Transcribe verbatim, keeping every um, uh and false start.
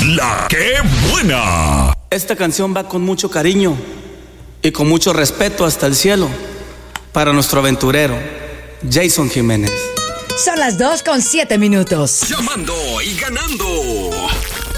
La que buena. Esta canción va con mucho cariño y con mucho respeto hasta el cielo para nuestro aventurero, Jason Jiménez. Son las dos con siete minutos. Llamando y ganando.